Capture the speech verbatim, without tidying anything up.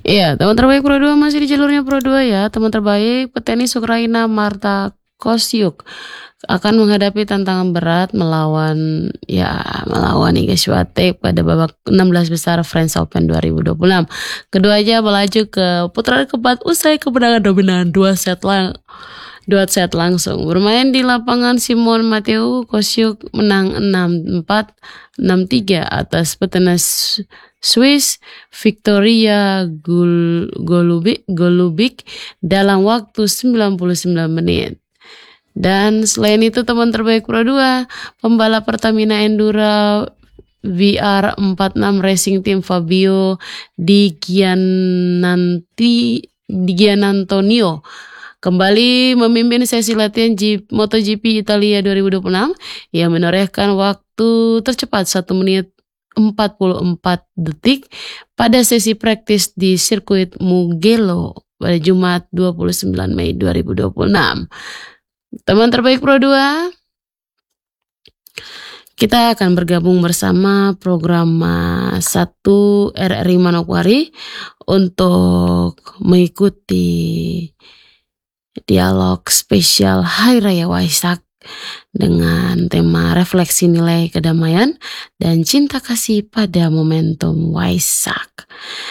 Iya, teman terbaik Pro dua masih di jalurnya Pro dua ya. Teman terbaik petenis Ukraina Marta Kostyuk akan menghadapi tantangan berat melawan ya melawan Iga Swiatek pada babak enam belas besar French Open dua ribu dua puluh enam. Keduanya melaju ke putaran keempat usai kemenangan dominan dua set lang dua set langsung. Bermain di lapangan Simon Mateu, Kostyuk menang enam empat, enam tiga atas petenis Swiss Victoria Golubic, Golubic dalam waktu sembilan puluh sembilan menit. Dan selain itu teman terbaik Pro dua, pembalap Pertamina Endura V R empat puluh enam Racing Team Fabio Di Giannanti, Di Giannantonio kembali memimpin sesi latihan G, MotoGP Italia dua ribu dua puluh enam yang menorehkan waktu tercepat satu menit empat puluh empat detik pada sesi praktis di sirkuit Mugello pada Jumat dua puluh sembilan Mei dua ribu dua puluh enam. Teman terbaik Pro dua, kita akan bergabung bersama program satu R R I Manokwari untuk mengikuti dialog spesial Hari Raya Waisak dengan tema refleksi nilai kedamaian dan cinta kasih pada momentum Waisak.